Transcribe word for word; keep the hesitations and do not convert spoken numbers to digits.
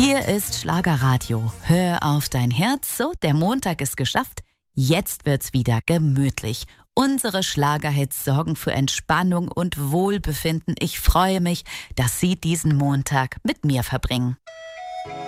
Hier ist Schlagerradio. Hör auf dein Herz. So, der Montag ist geschafft. Jetzt wird's wieder gemütlich. Unsere Schlagerhits sorgen für Entspannung und Wohlbefinden. Ich freue mich, dass Sie diesen Montag mit mir verbringen.